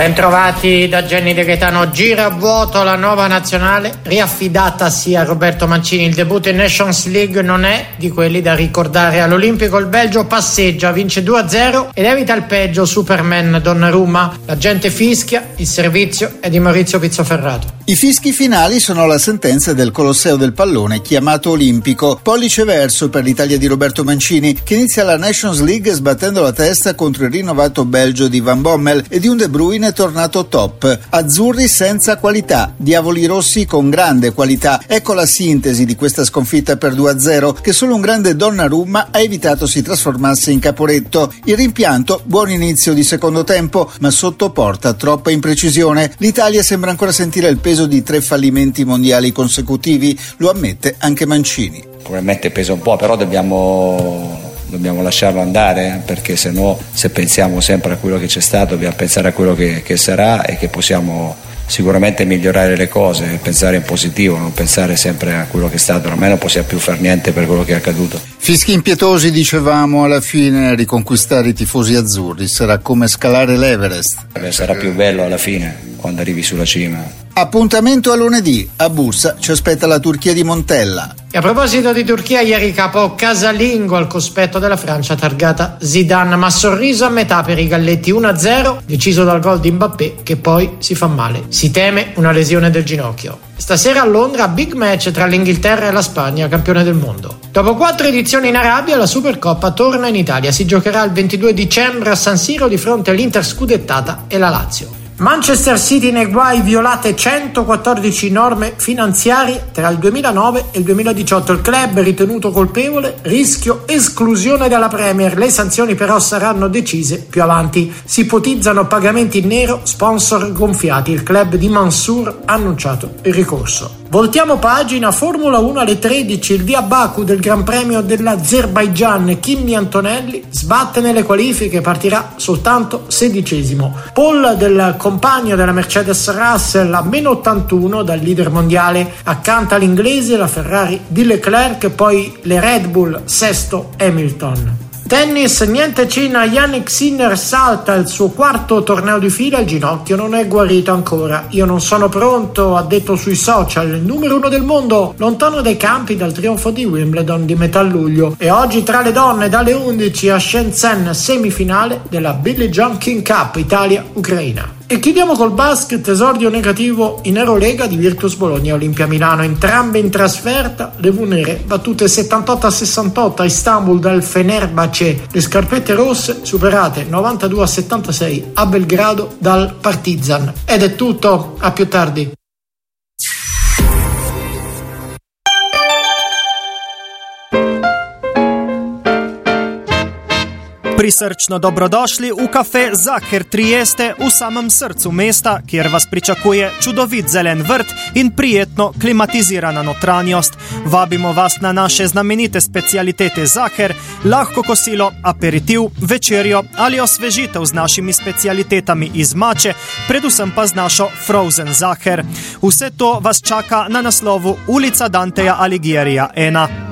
Bentrovati da Gianni De Gaetano. Gira a vuoto la nuova nazionale, riaffidata sia a Roberto Mancini. Il debutto in Nations League non è di quelli da ricordare. All'Olimpico il Belgio passeggia, vince 2-0 ed evita il peggio. Superman Donnarumma. La gente fischia, il servizio è di Maurizio Pizzoferrato. I fischi finali sono la sentenza del Colosseo del Pallone, chiamato Olimpico. Pollice verso per l'Italia di Roberto Mancini, che inizia la Nations League sbattendo la testa contro il rinnovato Belgio di Van Bommel e di un De Bruyne tornato top. Azzurri senza qualità, diavoli rossi con grande qualità. Ecco la sintesi di questa sconfitta per 2-0 che solo un grande Donnarumma ha evitato si trasformasse in Caporetto. Il rimpianto, buon inizio di secondo tempo, ma sotto porta troppa imprecisione. L'Italia sembra ancora sentire il peso di 3 fallimenti mondiali consecutivi, lo ammette anche Mancini. Probabilmente pesa un po', però dobbiamo lasciarlo andare, perché se pensiamo sempre a quello che c'è stato dobbiamo pensare a quello che sarà e che possiamo sicuramente migliorare le cose, pensare in positivo, non pensare sempre a quello che è stato. Ormai non possiamo più fare niente per quello che è accaduto. Fischi impietosi, dicevamo, alla fine riconquistare i tifosi azzurri sarà come scalare l'Everest. Sarà più bello alla fine, quando arrivi sulla cima. Appuntamento a lunedì, a Bursa ci aspetta la Turchia di Montella. E a proposito di Turchia, ieri capo casalingo al cospetto della Francia, targata Zidane, ma sorriso a metà per i galletti. 1-0, deciso dal gol di Mbappé, che poi si fa male. Si teme una lesione del ginocchio. Stasera a Londra, big match tra l'Inghilterra e la Spagna, campione del mondo. Dopo 4 edizioni in Arabia, la Supercoppa torna in Italia. Si giocherà il 22 dicembre a San Siro di fronte all'Inter scudettata e la Lazio. Manchester City nei guai, violate 114 norme finanziarie tra il 2009 e il 2018. Il club ritenuto colpevole, rischio esclusione dalla Premier. Le sanzioni però saranno decise più avanti. Si ipotizzano pagamenti in nero, sponsor gonfiati. Il club di Mansour ha annunciato il ricorso. Voltiamo pagina. Formula 1 alle 13, il via Baku del Gran Premio dell'Azerbaigian. Kimi Antonelli sbatte nelle qualifiche, partirà soltanto 16esimo. Paul del compagno della Mercedes Russell a meno 81 dal leader mondiale, accanto all'inglese la Ferrari di Leclerc, poi le Red Bull, sesto Hamilton. Tennis, niente Cina, Jannik Sinner salta il suo 4º torneo di fila, il ginocchio non è guarito ancora. Io non sono pronto, ha detto sui social il numero 1 del mondo, lontano dai campi dal trionfo di Wimbledon di metà luglio. E oggi tra le donne dalle 11 a Shenzhen, semifinale della Billie Jean King Cup Italia-Ucraina. E chiudiamo col basket, esordio negativo in Eurolega di Virtus Bologna e Olimpia Milano, entrambe in trasferta, le Vunere battute 78-68 a Istanbul dal Fenerbahce, le scarpette rosse superate 92-76 a Belgrado dal Partizan. Ed è tutto, a più tardi. Prisrčno dobrodošli v kafe Zaher Trieste v samem srcu mesta, kjer vas pričakuje čudovit zelen vrt in prijetno klimatizirana notranjost. Vabimo vas na naše znamenite specialitete Zaher, lahko kosilo, aperitiv, večerjo ali osvežitev z našimi specialitetami iz mače, predvsem pa z našo Frozen Zaher. Vse to vas čaka na naslovu Ulica Danteja Alighiera 1.